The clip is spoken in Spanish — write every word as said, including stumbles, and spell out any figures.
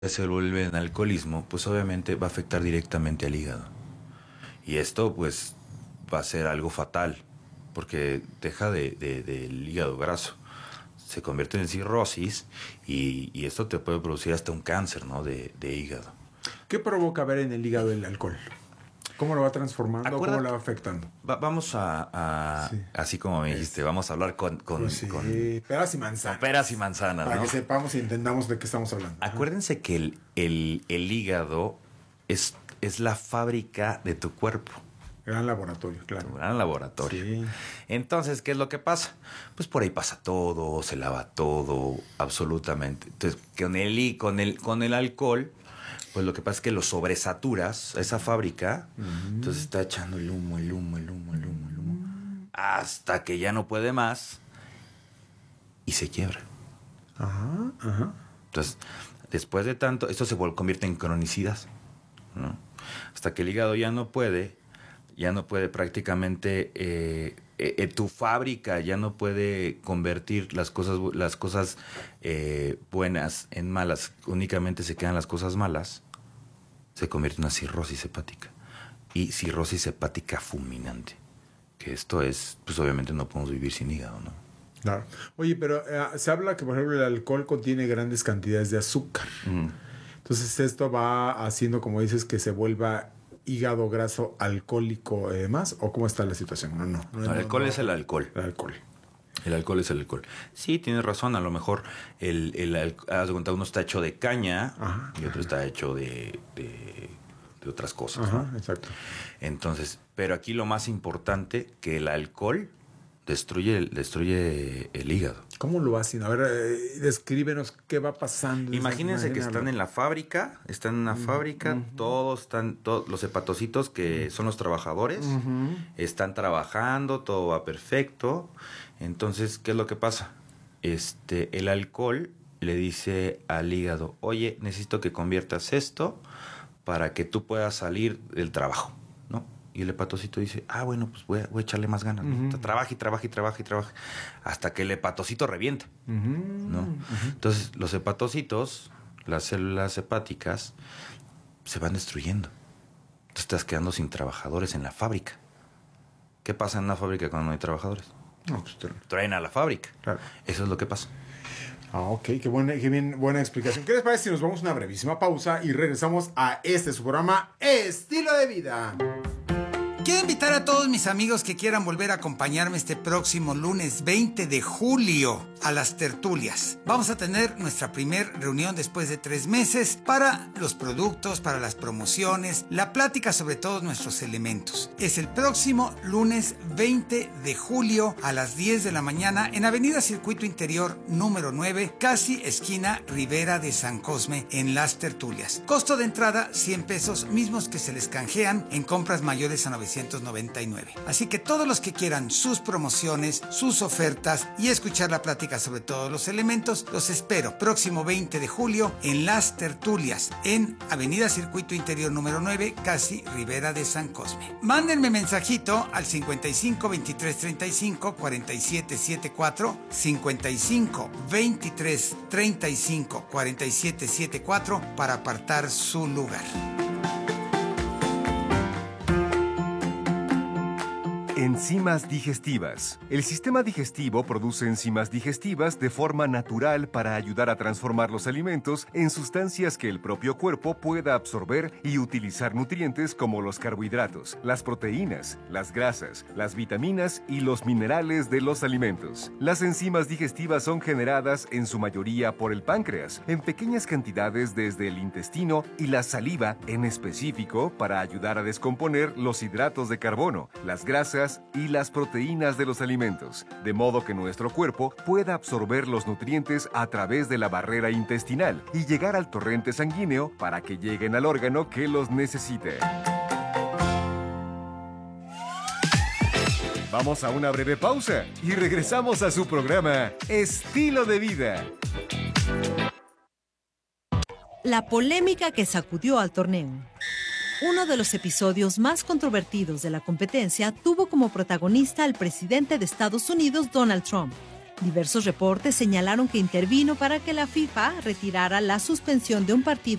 se vuelve en alcoholismo, pues obviamente va a afectar directamente al hígado. Y esto pues va a ser algo fatal, porque deja de, de, del hígado graso, se convierte en cirrosis y, y esto te puede producir hasta un cáncer, ¿no? de, de hígado. ¿Qué provoca ver en el hígado el alcohol? ¿Cómo lo va transformando? Acuérdate, ¿Cómo lo va afectando? Va, vamos a, a sí. así como me dijiste, es. vamos a hablar con, con, pues sí, con peras y manzanas. Peras y manzanas, para ¿no? que sepamos y entendamos de qué estamos hablando. Acuérdense que el, el, el hígado es, es la fábrica de tu cuerpo. Gran laboratorio, claro. Un gran laboratorio. Sí. Entonces, ¿qué es lo que pasa? Pues por ahí pasa todo, se lava todo, absolutamente. Entonces, con el, con el, con el alcohol, pues lo que pasa es que lo sobresaturas a esa fábrica, uh-huh. entonces está echando el humo, el humo, el humo, el humo, el humo, uh-huh. hasta que ya no puede más y se quiebra. Ajá, ajá. Entonces, después de tanto, esto se convierte en cronicidad, ¿no? Hasta que el hígado ya no puede, ya no puede prácticamente, eh, eh, tu fábrica ya no puede convertir las cosas, las cosas eh, buenas en malas, únicamente se quedan las cosas malas, se convierte en una cirrosis hepática. Y cirrosis hepática fulminante, que esto es, pues obviamente no podemos vivir sin hígado, ¿no? Claro. Oye, pero eh, se habla que, por ejemplo, el alcohol contiene grandes cantidades de azúcar. Mm. Entonces esto va haciendo, como dices, que se vuelva hígado graso alcohólico y demás, ¿o cómo está la situación? No, no. no, no el alcohol no, es el alcohol. El alcohol. El alcohol es el alcohol. Sí, tienes razón. A lo mejor el, el, el haz de cuenta, uno está hecho de caña, ajá, y otro ajá. está hecho de, de, de otras cosas. Ajá, ¿no? Exacto. Entonces, pero aquí lo más importante, que el alcohol destruye, destruye el hígado. ¿Cómo lo hacen? A ver, eh, descríbenos qué va pasando. Imagínense que están en la fábrica, están en una uh-huh, fábrica, uh-huh. todos están, todos los hepatocitos que uh-huh. son los trabajadores, uh-huh. están trabajando, todo va perfecto. Entonces, ¿qué es lo que pasa? Este, el alcohol le dice al hígado, oye, necesito que conviertas esto para que tú puedas salir del trabajo, ¿no? Y el hepatocito dice, ah, bueno, pues voy a, voy a echarle más ganas, ¿no? Uh-huh. Trabaja y trabaja y trabaja y trabaja hasta que el hepatocito reviente, uh-huh. ¿no? Uh-huh. Entonces, los hepatocitos, las células hepáticas, se van destruyendo. Tú estás quedando sin trabajadores en la fábrica. ¿Qué pasa en una fábrica cuando no hay trabajadores? No, pues, traen a la fábrica. Claro. Eso es lo que pasa. Ah, ok, qué buena, qué bien, buena explicación. ¿Qué les parece si nos vamos a una brevísima pausa y regresamos a este su programa Estilo de Vida? Quiero invitar a todos mis amigos que quieran volver a acompañarme este próximo lunes veinte de julio a las tertulias. Vamos a tener nuestra primer reunión después de tres meses para los productos, para las promociones, la plática sobre todos nuestros elementos. Es el próximo lunes veinte de julio a las diez de la mañana en Avenida Circuito Interior número nueve, casi esquina Rivera de San Cosme, en las tertulias. Costo de entrada cien pesos, mismos que se les canjean en compras mayores a novecientos noventa y nueve. Así que todos los que quieran sus promociones, sus ofertas y escuchar la plática sobre todos los elementos, los espero próximo veinte de julio en las tertulias en Avenida Circuito Interior número nueve, casi Rivera de San Cosme. Mándenme mensajito al cincuenta y cinco veintitrés treinta y cinco cuarenta y siete setenta y cuatro, cincuenta y cinco veintitrés treinta y cinco cuarenta y siete setenta y cuatro para apartar su lugar. Enzimas digestivas. El sistema digestivo produce enzimas digestivas de forma natural para ayudar a transformar los alimentos en sustancias que el propio cuerpo pueda absorber y utilizar nutrientes como los carbohidratos, las proteínas, las grasas, las vitaminas y los minerales de los alimentos. Las enzimas digestivas son generadas en su mayoría por el páncreas, en pequeñas cantidades desde el intestino y la saliva en específico para ayudar a descomponer los hidratos de carbono, las grasas y las proteínas de los alimentos, de modo que nuestro cuerpo pueda absorber los nutrientes a través de la barrera intestinal y llegar al torrente sanguíneo para que lleguen al órgano que los necesite. Vamos a una breve pausa y regresamos a su programa Estilo de Vida. La polémica que sacudió al torneo. Uno de los episodios más controvertidos de la competencia tuvo como protagonista al presidente de Estados Unidos, Donald Trump, Diversos reportes señalaron que intervino para que la FIFA retirara la suspensión de un partido